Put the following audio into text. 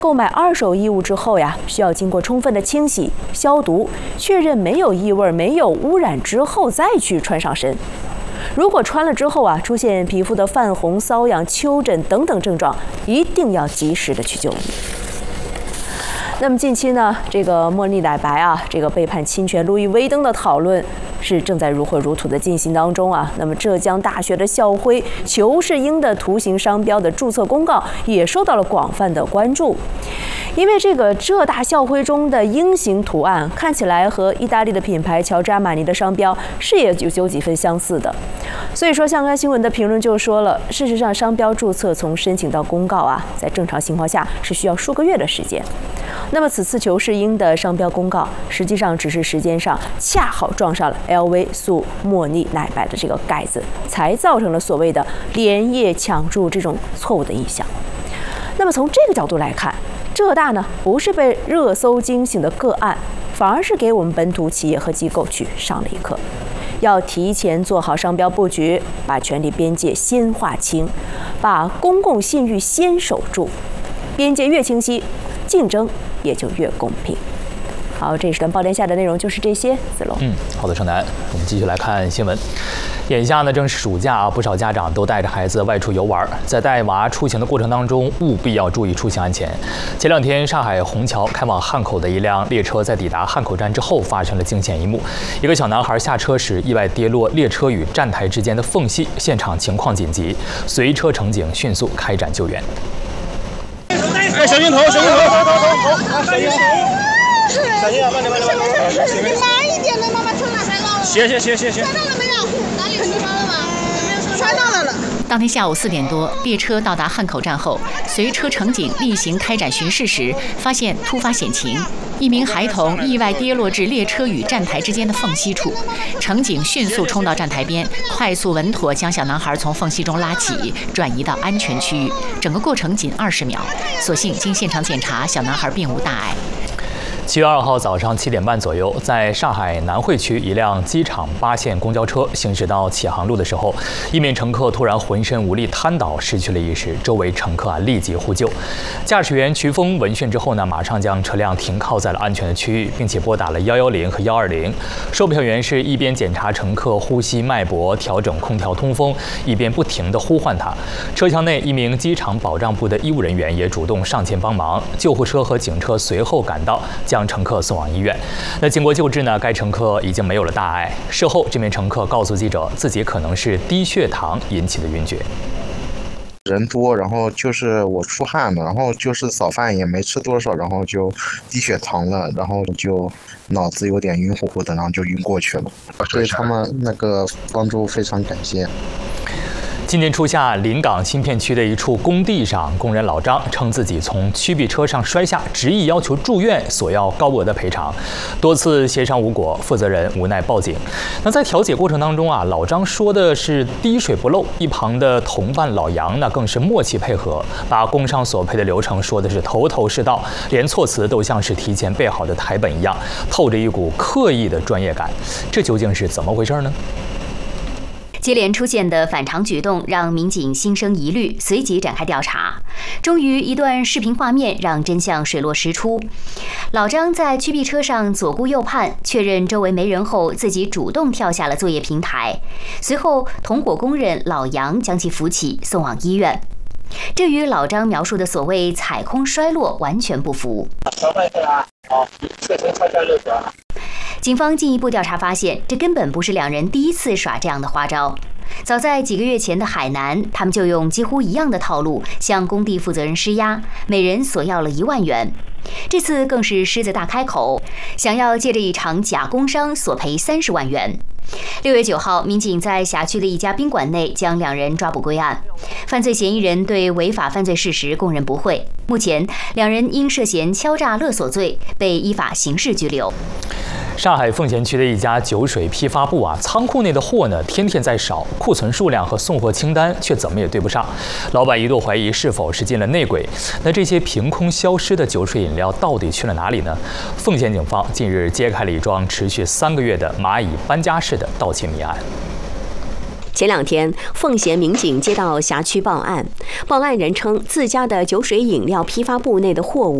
购买二手衣物之后呀，需要经过充分的清洗、消毒，确认没有异味、没有污染之后再去穿上身。如果穿了之后啊，出现皮肤的泛红、瘙痒、丘疹等等症状，一定要及时的去就医。那么近期呢，这个莫妮奶白啊，这个被判侵权路易威登的讨论是正在如火如荼的进行当中啊。那么浙江大学的校徽裘世英的图形商标的注册公告也受到了广泛的关注，因为这个浙大校徽中的鹰形图案看起来和意大利的品牌乔治阿玛尼的商标是也有几分相似的。所以说，相关新闻的评论就说了，事实上商标注册从申请到公告啊，在正常情况下是需要数个月的时间。那么此次裘世英的商标公告，实际上只是时间上恰好撞上了 LV 诉莫妮奶白的这个盖子，才造成了所谓的连夜抢注这种错误的印象。那么从这个角度来看，浙大呢不是被热搜惊醒的个案，反而是给我们本土企业和机构去上了一课，要提前做好商标布局，把权力边界先划清，把公共信誉先守住，边界越清晰，竞争也就越公平。好，这一时段爆点下的内容就是这些。子龙， 好的，盛楠，我们继续来看新闻。眼下呢正是暑假啊，不少家长都带着孩子外出游玩，在带娃出行的过程当中，务必要注意出行安全。前两天，上海虹桥开往汉口的一辆列车在抵达汉口站之后，发生了惊险一幕：一个小男孩下车时意外跌落列车与站台之间的缝隙，现场情况紧急，随车乘警迅速开展救援。 哎，小心头，小心头，小心啊，慢点， 慢一点的，妈妈从哪摔到了？ 斜。 摔到了没有？哪里受伤了吗？摔到了。 当天下午4点多，列车到达汉口站后，随车乘警例行开展巡视时，发现突发险情，一名孩童意外跌落至列车与站台之间的缝隙处。乘警迅速冲到站台边，快速稳妥将小男孩从缝隙中拉起，转移到安全区域。整个过程仅20秒，所幸经现场检查，小男孩并无大碍。 7月2号早上7点半左右，在上海南汇区一辆机场8线公交车行驶到启航路的时候，一名乘客突然浑身无力瘫倒，失去了意识。周围乘客立即呼救，驾驶员瞿峰闻讯之后呢，马上将车辆停靠在了安全的区域，并且拨打了110和120。售票员是一边检查乘客呼吸脉搏、调整空调通风，一边不停地呼唤他。车厢内一名机场保障部的医务人员也主动上前帮忙，救护车和警车随后赶到，将乘客送往医院。那经过救治呢，该乘客已经没有了大碍。事后，这名乘客告诉记者，自己可能是低血糖引起的晕厥。 人多，然后就是我出汗了，然后就是早饭也没吃多少，然后就低血糖了，然后就脑子有点晕乎乎的，然后就晕过去了。对他们那个帮助非常感谢。 今年初夏，临港新片区的一处工地上，工人老张称自己从驱避车上摔下，执意要求住院，索要高额的赔偿。多次协商无果，负责人无奈报警。那在调解过程当中啊，老张说的是滴水不漏，一旁的同伴老杨呢更是默契配合，把工伤索赔的流程说的是头头是道，连措辞都像是提前背好的台本一样，透着一股刻意的专业感。这究竟是怎么回事呢？ 接连出现的反常举动让民警心生疑虑，随即展开调查。终于，一段视频画面让真相水落石出。老张在驱避车上左顾右盼，确认周围没人后，自己主动跳下了作业平台。随后，同伙工人老杨将其扶起，送往医院。这与老张描述的所谓踩空摔落完全不符。警方进一步调查发现，这根本不是两人第一次耍这样的花招。早在几个月前的海南，他们就用几乎一样的套路向工地负责人施压，每人索要了1万元。这次更是狮子大开口，想要借着一场假工伤索赔30万元。6月9号，民警在辖区的一家宾馆内将两人抓捕归案。犯罪嫌疑人对违法犯罪事实供认不讳。目前，两人因涉嫌敲诈勒索罪被依法刑事拘留。 上海奉贤区的一家酒水批发部啊，仓库内的货呢天天在少，库存数量和送货清单却怎么也对不上。老板一度怀疑是否是进了内鬼。那这些凭空消失的酒水饮料到底去了哪里呢？奉贤警方近日揭开了一桩持续3个月的蚂蚁搬家式的盗窃谜案。 前2天，奉贤民警接到辖区报案，报案人称自家的酒水饮料批发部内的货物